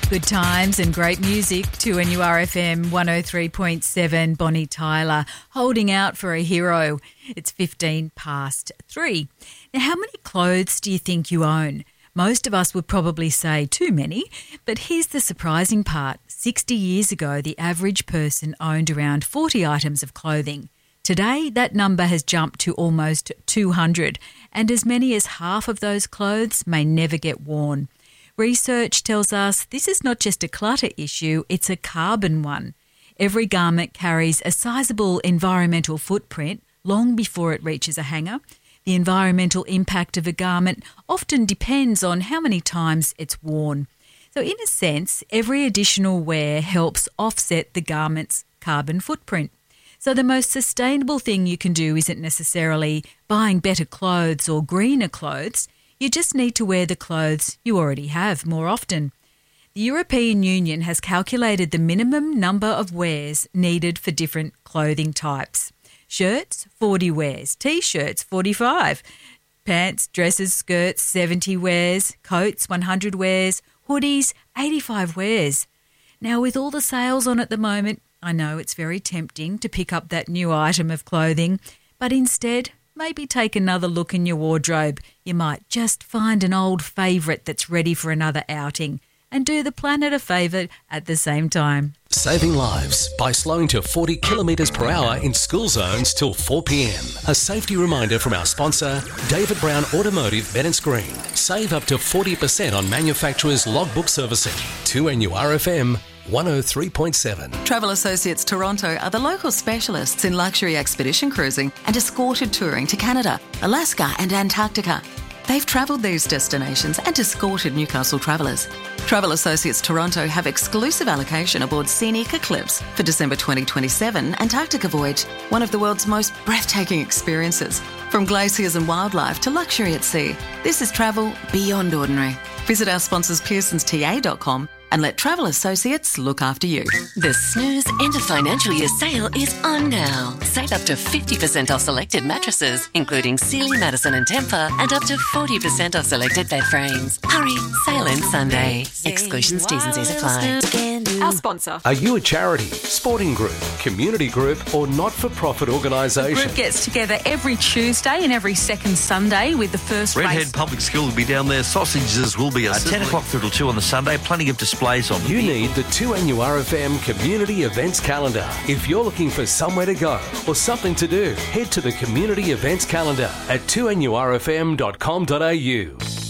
Good times and great music to NURFM 103.7. Bonnie Tyler holding out for a hero. It's 15 past 3. Now, how many clothes do you think you own? Most of us would probably say too many, but here's the surprising part. 60 years ago, the average person owned around 40 items of clothing. Today, that number has jumped to almost 200, and as many as half of those clothes may never get worn. Research tells us this is not just a clutter issue, it's a carbon one. Every garment carries a sizable environmental footprint long before it reaches a hanger. The environmental impact of a garment often depends on how many times it's worn. So in a sense, every additional wear helps offset the garment's carbon footprint. So the most sustainable thing you can do isn't necessarily buying better clothes or greener clothes. You just need to wear the clothes you already have more often. The European Union has calculated the minimum number of wears needed for different clothing types. Shirts, 40 wears. T-shirts, 45. Pants, dresses, skirts, 70 wears. Coats, 100 wears. Hoodies, 85 wears. Now, with all the sales on at the moment, I know it's very tempting to pick up that new item of clothing, but instead, maybe take another look in your wardrobe. You might just find an old favourite that's ready for another outing and do the planet a favour at the same time. Saving lives by slowing to 40 kilometres per hour in school zones till 4 p.m. A safety reminder from our sponsor, David Brown Automotive Bennetts Green. Save up to 40% on manufacturers' logbook servicing. 2NURFM 103.7. Travel Associates Toronto are the local specialists in luxury expedition cruising and escorted touring to Canada, Alaska and Antarctica. They've travelled these destinations and escorted Newcastle travellers. Travel Associates Toronto have exclusive allocation aboard Scenic Eclipse for December 2027 Antarctica voyage, one of the world's most breathtaking experiences. From glaciers and wildlife to luxury at sea, this is travel beyond ordinary. Visit our sponsors pearsonsta.com and let Travel Associates look after you. The Snooze End of Financial Year sale is on now. Save up to 50% off selected mattresses, including Sealy, Madison and Tempur, and up to 40% off selected bed frames. Hurry, sale ends Sunday. Exclusions, T's and C's apply. Our sponsor. Are you a charity, sporting group, community group or not-for-profit The organisation? group gets together every Tuesday and every second Sunday with the first Redhead race. Public School will be down there. Sausages will be at 10 o'clock through till 2 on the Sunday. Plenty of displays on. You need the 2NURFM Community Events Calendar. If you're looking for somewhere to go or something to do, head to the Community Events Calendar at 2NURFM.com.au.